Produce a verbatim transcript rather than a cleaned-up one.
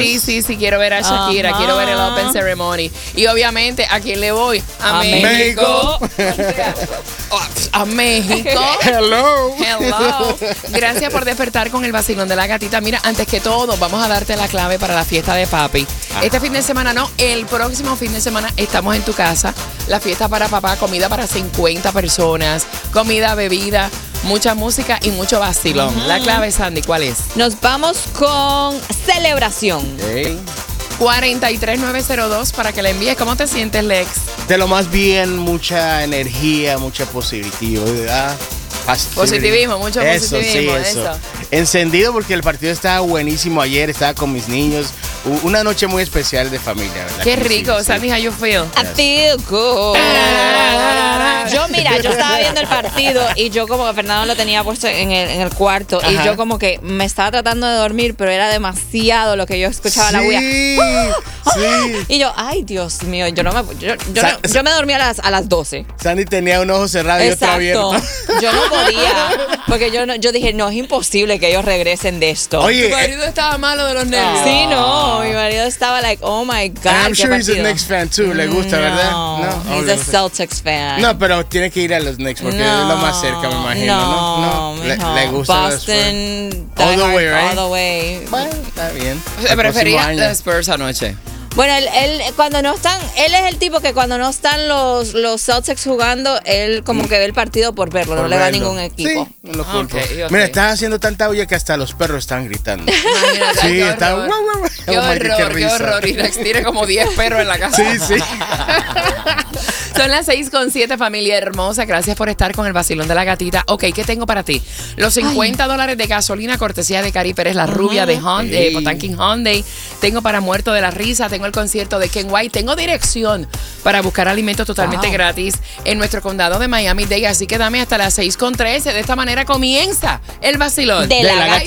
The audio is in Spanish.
Sí, sí, sí, quiero ver a Shakira, Ajá. quiero ver el Open Ceremony. Y obviamente, ¿a quién le voy? A, A México. A México. Hello. Hello. Gracias por despertar con el vacilón de la gatita. Mira, antes que todo, vamos a darte la clave para la fiesta de papi. Ajá. Este fin de semana no, el próximo fin de semana estamos en tu casa. La fiesta para papá, comida para cincuenta personas, comida, bebida, mucha música y mucho vacilón. Uh-huh. La clave, Sandy, ¿cuál es? Nos vamos con celebración. Hey. cuatro tres nueve cero dos para que le envíes. ¿Cómo te sientes, Lex? De lo más bien, mucha energía, mucha positividad. Positivismo, mucho eso, positivismo. Sí, eso. eso. Encendido porque el partido estaba buenísimo ayer, estaba con mis niños. Una noche muy especial de familia, ¿verdad? Qué rico, sí, Sandy, sí. How you feel? I feel good. Yo, mira, yo estaba viendo el partido y yo como que Fernando lo tenía puesto en el, en el cuarto. Ajá. Y yo como que me estaba tratando de dormir, pero era demasiado lo que yo escuchaba, sí, la bulla. Sí. Y yo, ay, Dios mío, yo no me yo, yo, Sa- no, yo me dormí a las, a las doce. Sandy tenía un ojo cerrado y otro abierto. Yo no podía, porque yo, no, yo dije, no, es imposible que ellos regresen de esto. Oye, tu marido eh, estaba malo de los nervios. Sí, no, mi marido estaba like, oh my God. I'm sure he's a Knicks fan too, le gusta, no, ¿verdad? No, he's a Celtics fan. No, pero tiene que ir a los Knicks porque no, es lo más cerca, me imagino, ¿no? No, no le, le gusta Boston, all the way, right? All the way. Bueno, está bien. Prefería los Spurs anoche. Bueno, él, él cuando no están, él es el tipo que cuando no están los, los Celtics jugando, él como que ve el partido por verlo, por no verlo. Le va a ningún equipo. Sí, no lo culpo. Okay, okay. Mira, están haciendo tanta bulla que hasta los perros están gritando. Imagínate, sí, qué está. horror. Guau, guau, guau. Qué Oh, my, horror, qué, qué horror. Y Rex tiene como diez perros en la casa. Sí, sí. Son las seis con siete, familia hermosa. Gracias por estar con el vacilón de la gatita. Ok, ¿qué tengo para ti? Los cincuenta dólares de gasolina, cortesía de Cari Pérez, la uh-huh. rubia de Hyundai, hey. Potanking Hyundai. Tengo para Muerto de la Risa. Tengo el concierto de Ken White. Tengo dirección para buscar alimentos totalmente wow. gratis en nuestro condado de Miami-Dade. Así que dame hasta las seis con trece. De esta manera comienza el vacilón de, de la, la gatita.